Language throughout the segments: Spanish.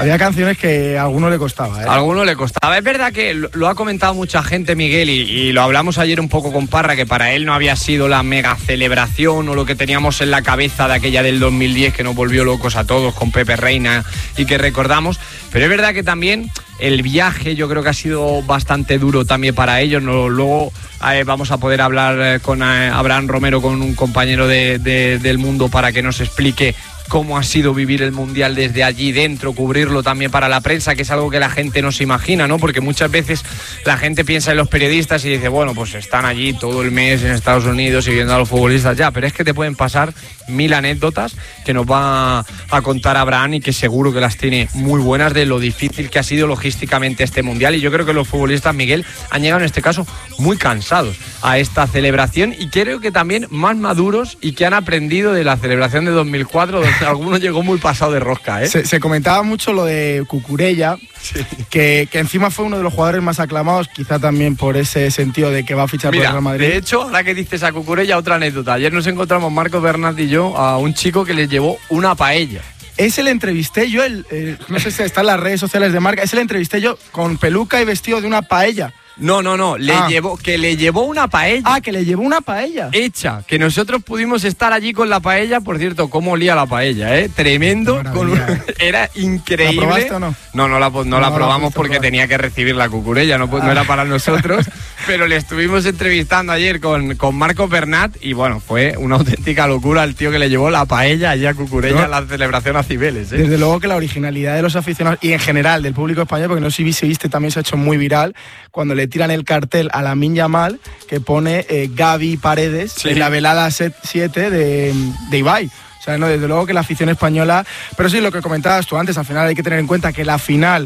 Había canciones que a alguno le costaba, ¿eh? A alguno le costaba. Es verdad que lo ha comentado mucha gente, Miguel, y lo hablamos ayer un poco con Parra, que para él no había sido la mega celebración o lo que teníamos en la cabeza de aquella del 2010 que nos volvió locos a todos con Pepe Reina y que recordamos. Pero es verdad que también el viaje yo creo que ha sido bastante duro también para ellos. Luego vamos a poder hablar con Abraham Romero, con un compañero del Mundo, para que nos explique cómo ha sido vivir el Mundial desde allí dentro, cubrirlo también para la prensa, que es algo que la gente no se imagina, ¿no? Porque muchas veces la gente piensa en los periodistas y dice, bueno, pues están allí todo el mes en Estados Unidos y viendo a los futbolistas ya, pero es que te pueden pasar 1000 anécdotas que nos va a contar Abraham y que seguro que las tiene muy buenas de lo difícil que ha sido logísticamente este Mundial. Y yo creo que los futbolistas, Miguel, han llegado en este caso muy cansados a esta celebración y creo que también más maduros y que han aprendido de la celebración de 2004, donde alguno llegó muy pasado de rosca, ¿eh? Se comentaba mucho lo de Cucurella, sí, que encima fue uno de los jugadores más aclamados, quizá también por ese sentido de que va a fichar por el Real Madrid. De hecho, ahora que dices a Cucurella, otra anécdota. Ayer nos encontramos Marcos Bernat y yo a un chico que les llevó una paella. Ese le entrevisté yo, no sé si está en las redes sociales de marca, ese le entrevisté yo con peluca y vestido de una paella. No, le llevó una paella. Ah, que le llevó una paella. Hecha, que nosotros pudimos estar allí con la paella. Por cierto, cómo olía la paella, ¿eh? Tremendo. Era increíble. ¿La probaste o no? No la probamos porque tenía que recibir la Cucurella, no era para nosotros. Pero le estuvimos entrevistando ayer con Marcos Bernat y bueno, fue una auténtica locura el tío que le llevó la paella allá a Cucurella a la celebración a Cibeles, ¿eh? Desde luego que la originalidad de los aficionados y en general del público español, porque no sé si viste, también se ha hecho muy viral cuando le tiran el cartel a Lamine Yamal que pone Gavi Paredes, sí, en la velada 7 de Ibai. O sea, no, desde luego que la afición española... Pero sí, lo que comentabas tú antes, al final hay que tener en cuenta que la final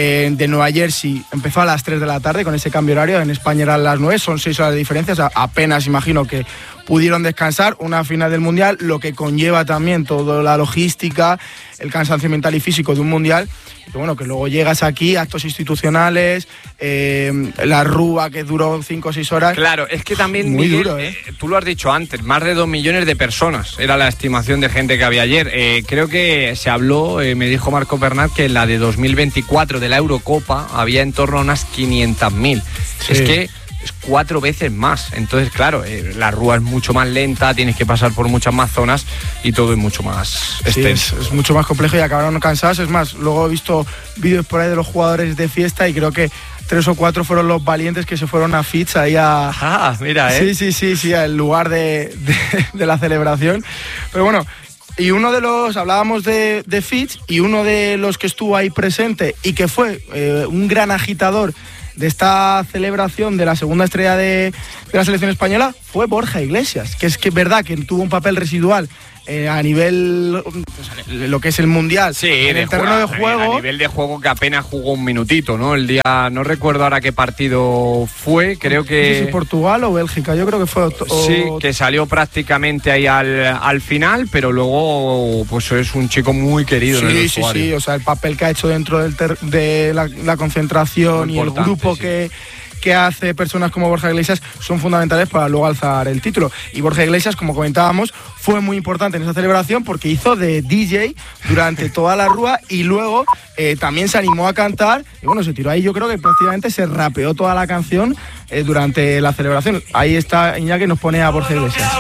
de Nueva Jersey empezó a las 3 de la tarde con ese cambio horario. En España eran las 9, son 6 horas de diferencia. O sea, apenas imagino que pudieron descansar. Una final del Mundial, lo que conlleva también toda la logística, el cansancio mental y físico de un Mundial. Y bueno, que luego llegas aquí, actos institucionales, la Rúa que duró 5 o 6 horas. Claro, es que también, muy Miguel, duro, ¿eh? Tú lo has dicho antes, más de 2 millones de personas era la estimación de gente que había ayer. Creo que se habló, me dijo Marco Bernat, que en la de 2024 de la Eurocopa había en torno a unas 500.000. Sí. Es que es 4 veces más. Entonces, claro, la Rúa es mucho más lenta, tienes que pasar por muchas más zonas y todo es mucho más extenso. Sí, es mucho más complejo y acabaron cansados. Es más, luego he visto vídeos por ahí de los jugadores de fiesta y creo que 3 o 4 fueron los valientes que se fueron a Fitch ahí a... Ah, mira, ¿eh? Sí, al lugar de la celebración. Pero bueno, y uno de los, hablábamos de Fitch, y uno de los que estuvo ahí presente y que fue un gran agitador de esta celebración de la segunda estrella de la selección española fue Borja Iglesias, que es verdad que tuvo un papel residual a nivel, pues, lo que es el Mundial, sí, en el terreno de juego. A nivel de juego que apenas jugó un minutito, ¿no? El día, no recuerdo ahora qué partido fue, creo que... No sé si Portugal o Bélgica, yo creo que fue... Sí, que salió prácticamente ahí al final, pero luego pues es un chico muy querido en el vestuario. Sí, o sea, el papel que ha hecho dentro de la concentración y el grupo sí, que hace personas como Borja Iglesias son fundamentales para luego alzar el título. Y Borja Iglesias, como comentábamos, fue muy importante en esa celebración porque hizo de DJ durante toda la Rúa y luego también se animó a cantar y bueno, se tiró ahí, yo creo que prácticamente se rapeó toda la canción durante la celebración. Ahí está Iñaki, nos pone a Borja Iglesias.